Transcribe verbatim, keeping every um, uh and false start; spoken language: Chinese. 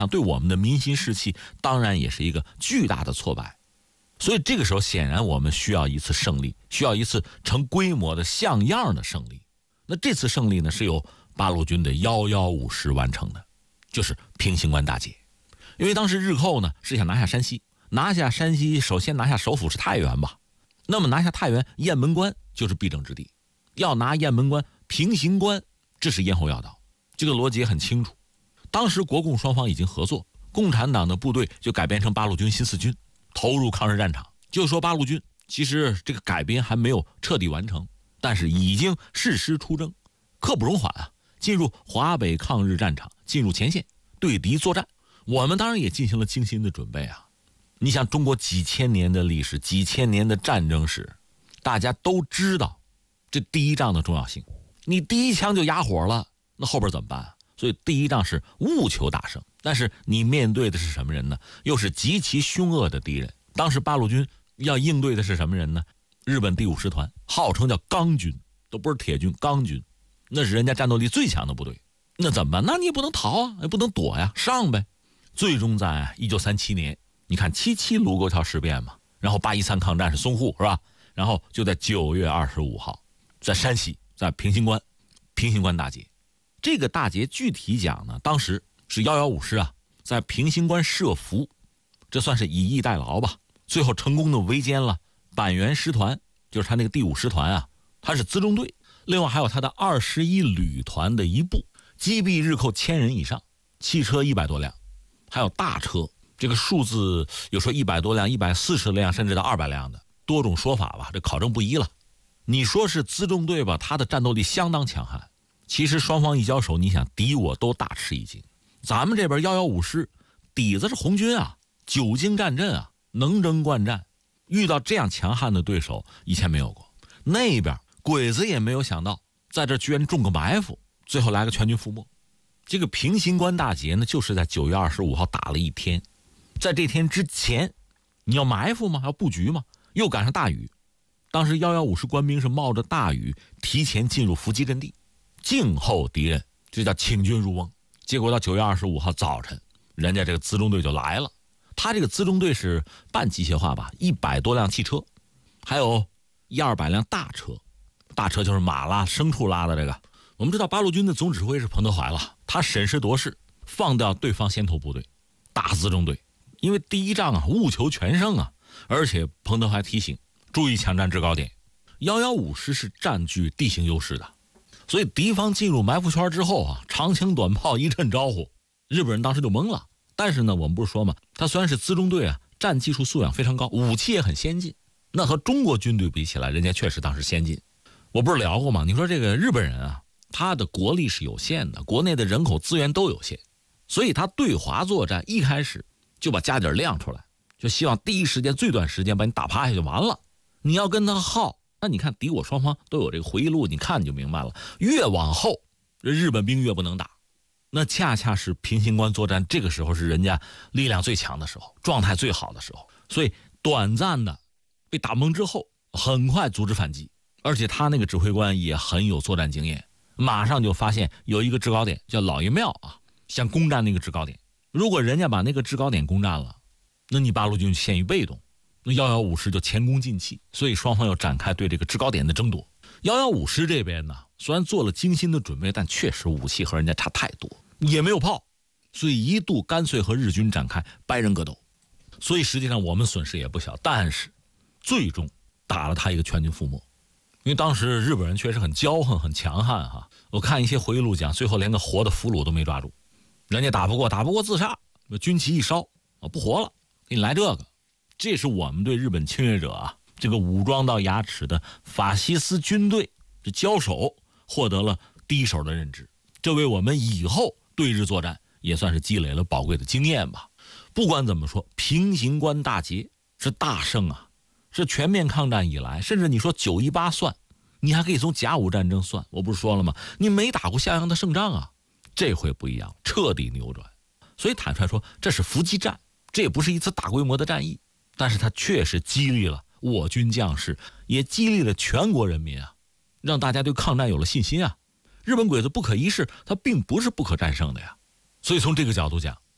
对我们的民心士气当然也是一个巨大的挫败。所以这个时候显然我们需要一次胜利，需要一次成规模的像样的胜利。那这次胜利呢，是由八路军的幺幺五师完成的，就是平型关大捷。因为当时日寇呢是想拿下山西，拿下山西首先拿下首府是太原吧，那么拿下太原，雁门关就是必争之地，要拿雁门关，平型关这是咽喉要道，这个逻辑也很清楚。当时国共双方已经合作，共产党的部队就改编成八路军新四军，投入抗日战场。就说八路军其实这个改编还没有彻底完成，但是已经誓师出征，刻不容缓啊，进入华北抗日战场，进入前线对敌作战。我们当然也进行了精心的准备啊。你想中国几千年的历史，几千年的战争史，大家都知道这第一仗的重要性。你第一枪就哑火了，那后边怎么办啊？所以第一仗是务求大胜，但是你面对的是什么人呢？又是极其凶恶的敌人。当时八路军要应对的是什么人呢？日本第五师团，号称叫钢军，都不是铁军，钢军，那是人家战斗力最强的部队。那怎么办？那你也不能逃啊，也不能躲呀，上呗。最终在一九三七年，你看七七卢沟桥事变嘛，然后八一三抗战是淞沪是吧？然后就在九月二十五号，在山西，在平型关，平型关大捷。这个大捷具体讲呢，当时是幺幺五师啊，在平型关设伏，这算是以逸待劳吧。最后成功的围歼了板垣师团，就是他那个第五师团啊，他是辎重队，另外还有他的二十一旅团的一部，击毙日寇千人以上，汽车一百多辆，还有大车，这个数字有说一百多辆、一百四十辆，甚至到二百辆的，多种说法吧，这考证不一了。你说是辎重队吧，他的战斗力相当强悍。其实双方一交手，你想敌我都大吃一惊。咱们这边幺幺五师底子是红军啊，久经战阵啊，能征惯战，遇到这样强悍的对手以前没有过。那边鬼子也没有想到在这居然中个埋伏，最后来个全军覆没。这个平型关大捷呢，就是在九月二十五号打了一天。在这天之前你要埋伏吗？要布局吗？又赶上大雨，当时幺幺五师官兵是冒着大雨提前进入伏击阵地，静候敌人，这叫请军入瓮。结果到九月二十五号早晨，人家这个辎重队就来了。他这个辎重队是半机械化吧，一百多辆汽车，还有一二百辆大车，大车就是马拉牲畜拉的这个。我们知道八路军的总指挥是彭德怀了，他审时度势，放掉对方先头部队，打辎重队。因为第一仗啊，务求全胜啊，而且彭德怀提醒注意抢占制高点，幺幺五师是占据地形优势的，所以敌方进入埋伏圈之后啊，长枪短炮一阵招呼，日本人当时就懵了。但是呢，我们不是说嘛，他虽然是辎重队啊，战技术素养非常高，武器也很先进，那和中国军队比起来，人家确实当时先进。我不是聊过吗？你说这个日本人啊，他的国力是有限的，国内的人口资源都有限，所以他对华作战一开始就把家底亮出来，就希望第一时间最短时间把你打趴下就完了。你要跟他耗，那你看敌我双方都有这个回忆录，你看你就明白了，越往后日本兵越不能打。那恰恰是平型关作战，这个时候是人家力量最强的时候，状态最好的时候，所以短暂的被打懵之后，很快组织反击。而且他那个指挥官也很有作战经验，马上就发现有一个制高点叫老爷庙啊，想攻占那个制高点。如果人家把那个制高点攻占了，那你八路军陷于被动，那幺幺五师就前功尽弃，所以双方要展开对这个制高点的争夺。幺幺五师这边呢，虽然做了精心的准备，但确实武器和人家差太多，也没有炮，所以一度干脆和日军展开百人格斗。所以实际上我们损失也不小，但是最终打了他一个全军覆没。因为当时日本人确实很骄横很强悍哈，我看一些回忆录讲，最后连个活的俘虏都没抓住，人家打不过打不过自杀，军旗一烧不活了，给你来这个。这是我们对日本侵略者啊这个武装到牙齿的法西斯军队这交手获得了第一手的认知，这为我们以后对日作战也算是积累了宝贵的经验吧。不管怎么说，平型关大捷是大胜啊，是全面抗战以来，甚至你说九一八算，你还可以从甲午战争算，我不是说了吗？你没打过像样的胜仗啊，这回不一样，彻底扭转。所以坦率说，这是伏击战，这也不是一次大规模的战役，但是它确实激励了我军将士，也激励了全国人民啊，让大家对抗战有了信心啊。日本鬼子不可一世，它并不是不可战胜的呀。所以从这个角度讲，